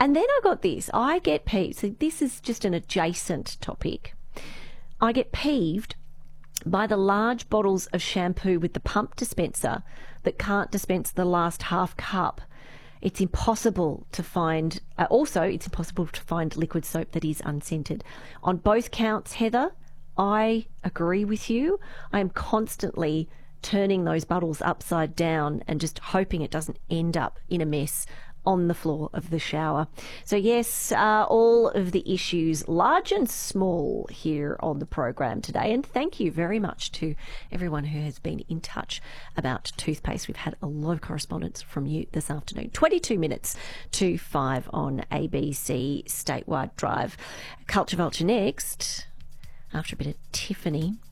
And then I got this. I get peeved. So this is just an adjacent topic. I get peeved by the large bottles of shampoo with the pump dispenser that can't dispense the last half cup. It's impossible to find, it's impossible to find liquid soap that is unscented. On both counts, Heather, I agree with you. I am constantly turning those bottles upside down and just hoping it doesn't end up in a mess on the floor of the shower. So yes, all of the issues, large and small, here on the program today. And thank you very much to everyone who has been in touch about toothpaste. We've had a lot of correspondence from you this afternoon. 22 minutes to 5 on ABC Statewide Drive. Culture Vulture next, after a bit of Tiffany.